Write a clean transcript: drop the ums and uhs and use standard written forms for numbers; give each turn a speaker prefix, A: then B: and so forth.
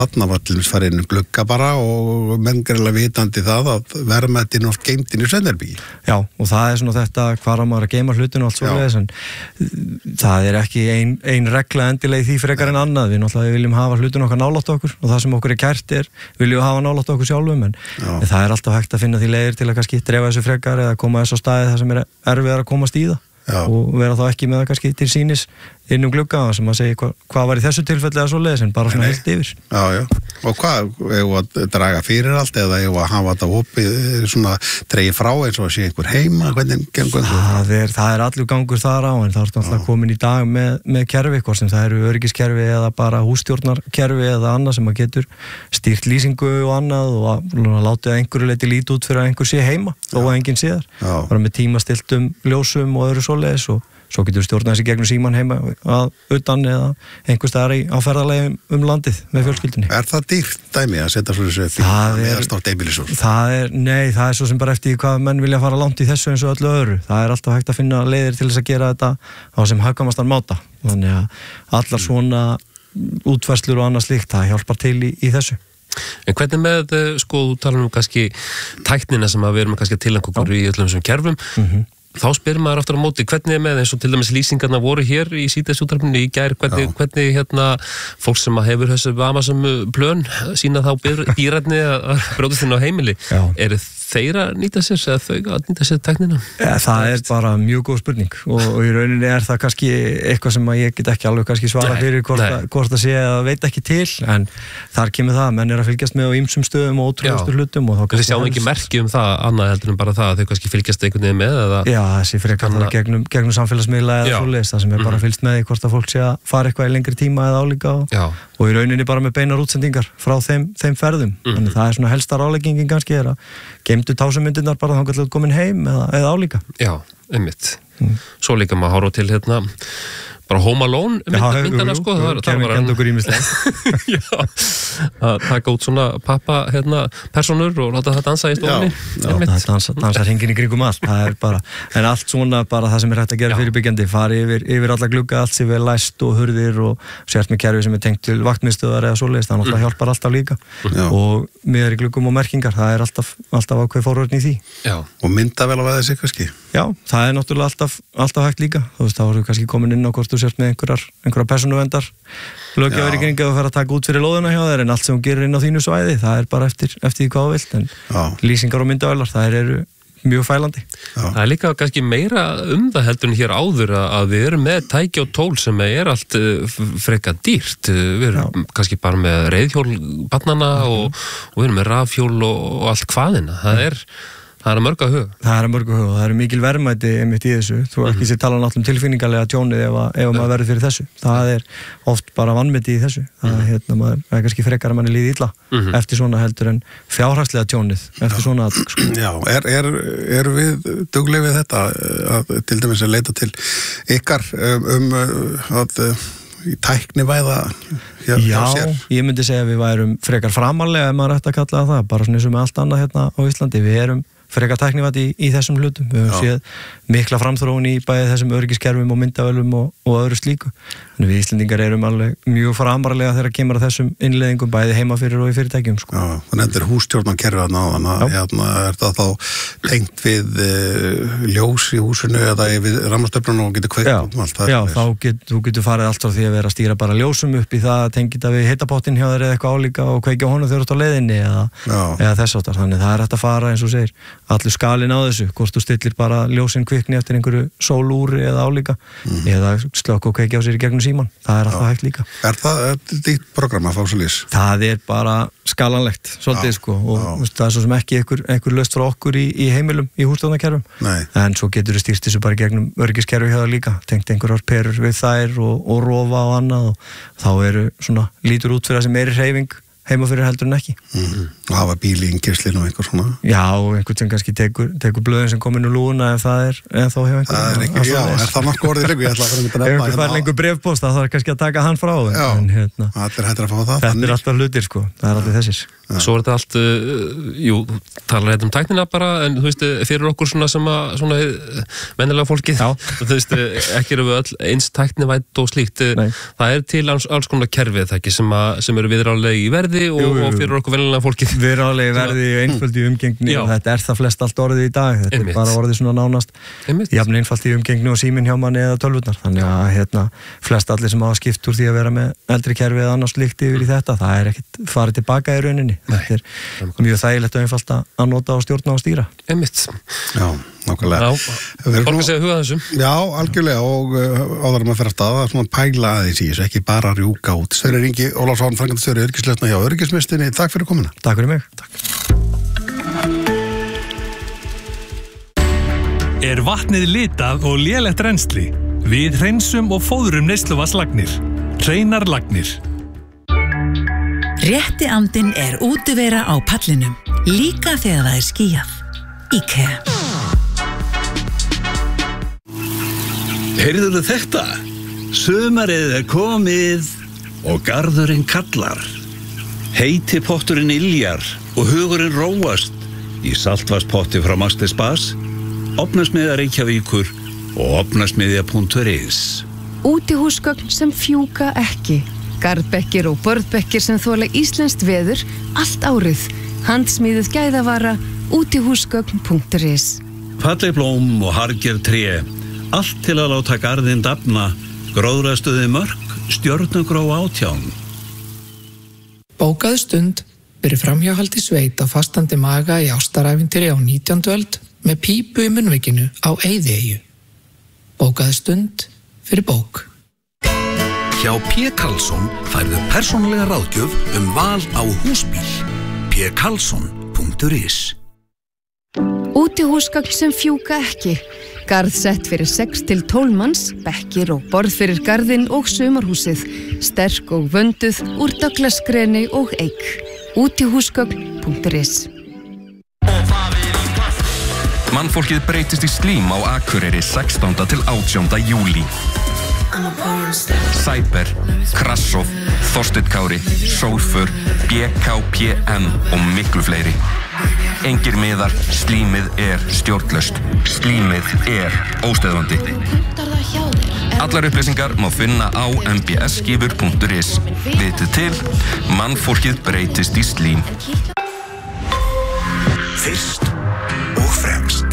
A: Þarna var til þess farið inn glugga bara og menn greinilega vitandi það að verðmætin oft geymd inn í svefnherbergi.
B: Já, og það svona þetta hvar á maður að geyma hlutinu og allt svoleiðis, en það ekki ein regla endilega í því frekar en annað. Við náttúrulega viljum hafa hlutinu okkar nálægt okkur og það sem okkur kært viljum við hafa nálægt okkur sjálfum, en það alltaf hægt að finna því leiðir til að kannski drefa þessu frekar eða koma þess á staði það sem erfiðar að komast í það. Já. Og vera þá ekki með það kannski til sýnis inn glugga sem að segja hvað var í þessu tilfelli eða svoleiðis, en bara svona heilt yfir.
A: Já. Og hvað, eigum að draga fyrir allt eða eigum að hafa þetta opið svona dregið frá eins og að sé einhver heima, hvernig gengur það?
B: Það allur gangur þar á, en það náttúrulega komin í dag með kerfi, hvort sem það eru öryggiskerfi eða bara hússtjórnarkerfi eða annað sem að getur stýrt lýsingu og annað og látið að einhverju leyti líti út fyrir að einhver sé heima þó að enginn sé þar. Bara með tímastiltum ljósum og öðru svoleiðis og svo getur við stjórnað þessi gegnum síman heima að utan eða einhvers staðar á ferðalagi landið með fjölskyldunni.
A: Það dýrt dæmi að setja svo þessu upp eða stórt einbýlishús?
B: Nei, það svo sem bara eftir hvað menn vilja fara langt í þessu eins og öllu öðru. Það alltaf hægt að finna leiðir til þess að gera þetta á sem hagkvæmastan máta. Þannig að allar svona útfærslur og annað slíkt, það hjálpar til í þessu.
C: En hvernig með, þú talar kannski tæknina sem við erum kannski að tileinka okkur í öllum þessum kerfum, þá spyrir maður aftur á móti, hvernig með eins og til dæmis lýsingarna voru hér í síðdegisútvarpinu í gær, hvernig fólk sem hefur þessu vamasömu plön sína þá bíræfni að brjótast inn á heimili, eru þeir að nýta sér eða þau að nýta sér tæknina?
B: Það bara mjög góð spurning og í rauninni það kannski eitthvað sem ég get ekki alveg kannski svara fyrir hvort að sé að veit ekki til, en þar kemur það, menn að fylgjast með á ýmsum stöðum og ótrúlegustu hlutum.
C: Við sjáum ekki merki það annað heldur en bara það að þau kannski fylgjast einhvern veginn með eða?
B: Já, þessi frekar gegnum samfélagsmiðla eða svoleiðis, það sem bara fylgst með því hvort að fólk sé að fara eitthvað í lengri tíma eða álíka og í rauninni bara með beinar útsendingar frá þeim ferðum. Þannig það svona helsta ráðleggingin kannski að geymdu tásamyndirnar bara þangað til þú komin heim eða álíka.
C: Já, einmitt. Svo líka maður horfa til bara Home Alone myndana sko.
B: Kemur kennt okkur ímislega.
C: Já, að taka út svona pappa personur og láta það dansa í stofunni.
B: Já, dansa hringinn í kringum allt. Það bara, en allt svona bara það sem hægt að gera fyrirbyggjandi, fari yfir alla glugga, allt sem læst og hurðir og sért með kerfi sem tengt til vaktmiðstöðvar eða svoleiðis, það náttúrulega hjálpar alltaf líka. Og miðar í gluggum og merkingar, það alltaf ákveð forvörn í því.
A: Já, og myndavél á þessi kannski?
B: Já, það náttúrulega alltaf hægt líka. Þú veist, þá voru kannski komin inn á hvort þú sért með einhverja persónuverndar löggjafir í kring að fara að taka út fyrir lóðuna hjá þér, en allt sem hún gerir inn á þínu svæði, það bara eftir því hvað þú vilt, en lýsingar og myndavélar, það eru mjög fælandi.
C: Það líka kannski meira það heldur en hér áður að við erum með tæki og tól sem allt frekar dýrt. Við erum kannski bara með reiðhjól barnanna og við erum með rafhjól og allt hvaðina. Það að mörg að hug. Það
B: að mörg að hug og það mikil verðmæti einmitt í þessu. Þú ekki sér tala náttúrulega tilfinningarlega tjónið ef maður verður fyrir þessu. Það oft bara vanmeti í þessu. Það maður kannski frekar að manni líði illa eftir svona heldur en fjárhagslega tjónið eftir svona atvik. Sko.
A: Já, er við dugleg við þetta að til dæmis að leita til ykkar að í tæknivæða hjá sér?
B: Já, ég myndi segja að við værum frekar framarlega ef maður ætti að kalla það, bara svona eins og með allt annað á Íslandi. Við erum frekar tæknivætt í þessum hlutum. Við höfum séð mikla framþróun í bæði þessum öryggiskerfum og myndavélum og öðru slíku. Þannig við Íslendingar erum alveg mjög framarlega þegar kemur að þessum innleiðingum bæði heima fyrir og í fyrirtækjum. Sko.
A: Já, þannig þetta hússtjórnarkerfi er það þá tengt við ljós í húsinu eða við rammastöflunum og getur kveikt um allt?
B: Já, þú getur farið allt frá því að vera að stýra bara ljósum upp í það, tengið það við hitapottin hjá þér eða eitthvað álíka og kveikja honum þegar þú ert á leiðinni eða þess áttar. Þannig það hægt að fara eins og segir allur skalinn á þessu, hvort þú stillir bara ljósin kvikni eftir einhverju sólúri eða álíka eða slökk og kveikja á sér í gegnum síman. Það alltaf hægt líka.
A: Er það ditt program að fá svo lýs?
B: Það bara skalanlegt, svolítið sko og það svo sem ekki einhver laust frá okkur í heimilum, í hússtjórnarkerfum. En svo getur þú stýrt þessu bara gegnum öryggiskerfi hjá það líka, tengt einhverjar perur við þær og rofa og annað og þá svona lítur út fyrir þessi meiri hreyfing heima fyrir heldur en ekki.
A: Og hafa bíl í innkeyrslinu og einhver svona.
B: Já, einhvern sem kannski tekur blöðin sem komin úr lúna ef það er ennþá hjá einhver.
A: Það ekki, já, er það nokkuð orðið lengur? Ég ætla að fara að
B: ef einhver fær lengur bréfpost, það þarf kannski að taka hann frá þeim.
A: Já,
B: en,
A: allir hættir að fá það.
B: Þetta er alltaf hlutir, sko. Það er alltaf þessir.
C: Svo er þetta allt, talar þetta tæknina bara, en þú veist, fyrir okkur svona sem að, svona venjulega fólkið, þú veist, ekki eru við öll eins tæknivædd og slíkt. Það er til alls konar kerfið, það ekki, sem eru viðráðlega í verði og fyrir okkur venjulega fólkið.
B: Viðráðlega í verði, einföld í umgengni og þetta er það flest allt orðið í dag. Þetta er bara orðið svona nánast. Jafn einfalt í umgengni og síminn hjá manni eða tölvurnar. Þannig að flest allir sem hafa skipt úr því að vera með eldri kerfi eða annars slíkt yfir í þetta, það er ekkert farið tilbaka í rauninni. Þetta er mjög þægilegt og einfalt að nota og stjórna og stýra.
C: Einmitt.
A: Já, nákvæmlega.
C: Fólk að segja huga þessum.
A: Já, algjörlega og áður að fyrir að staða svona pæla aðeins í þessu, ekki bara rjúka út. Sverrir Ingi Ólafsson, framkvæmdastjóri öryggislausna hjá Öryggismiðstöðinni. Takk fyrir komuna.
B: Takk fyrir mig. Takk.
D: Er vatnið litað og lélegt rennsli? Við hreinsum og fóðrum neysluvatnslagnir. Hreinar lagnir.
E: Rétti andinn er útivera á pallinum, líka þegar það er skýjað. IKEA.
F: Heyrðuðu þetta? Sumarið er komið og garðurinn kallar. Heiti potturinn yljar og hugurinn róast í saltvatnspotti frá Master Spas, Ofnasmiðja Reykjavíkur og ofnasmiðja.is.
G: Útihúsgögn sem fjúka ekki. Garðbekkir og borðbekkir sem þola íslenskt veður allt árið. Handsmíðuð gæðavara, útihúsgögn.is.
F: Falleg blóm og harðgerð tré, allt til að láta garðinn dafna, gróðrastuði mörk, stjörnugró 18.
H: Bókaðu stund fyrir framhjáhaldi sveit á fastandi maga í ástarævintýri á 19. öld með pípu í munnvikinu á Eyðieyju. Bókaðu stund fyrir bók.
I: Hjá P. Karlsson færðu persónulega ráðgjöf val á húsbíl. pkarlsson.is.
G: Útihúsgögn sem fjúka ekki. Garðsett fyrir 6 til 12 manns, bekkir og borð fyrir garðinn og sumarhúsið. Sterk og vönduð úr Douglas-greni og eik. Útihúsgögn.is.
J: Mannfólkið breytist í slím á Akureyri 16. til 18. júlí. Cyber, Krassov, Þorsteinn Kári, Sólfur, BKPM og miklu fleiri. Engir miðar, slímið er stjórnlaust. Slímið er óstöðvandi. Allar upplýsingar má finna á mbsgifur.is. Vitið til, mannfólkið breytist í slím.
I: Fyrst og fremst.